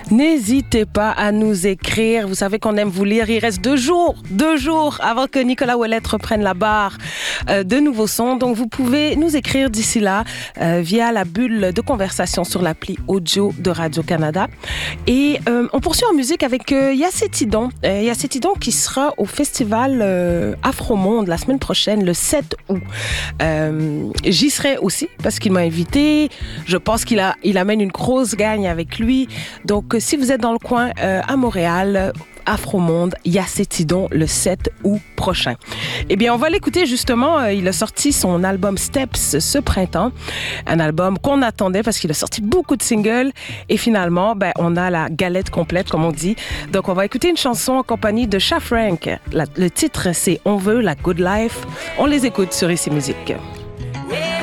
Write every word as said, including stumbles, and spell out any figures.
N'hésitez pas à nous écrire. Vous savez qu'on aime vous lire. Il reste deux jours, deux jours avant que Nicolas Ouellette reprenne la barre euh, de nouveaux sons. Donc, vous pouvez nous écrire d'ici là euh, via la bulle de conversation sur l'appli audio de Radio-Canada. Et euh, on poursuit en musique avec euh, Yacetidon. Euh, Yacetidon qui sera au festival euh, Afromonde la semaine prochaine, le sept août. Euh, j'y serai aussi parce qu'il m'a invité. Je pense qu'il a, il amène une grosse gagne avec lui. Donc, si vous êtes dans le coin euh, à Montréal, Afromonde, Yacetidon le sept août prochain. Eh bien, on va l'écouter justement. Euh, il a sorti son album Steps ce printemps. Un album qu'on attendait parce qu'il a sorti beaucoup de singles. Et finalement, ben, on a la galette complète, comme on dit. Donc, on va écouter une chanson en compagnie de Sha Frank. La, le titre, c'est On veut la good life. On les écoute sur Ici Musique.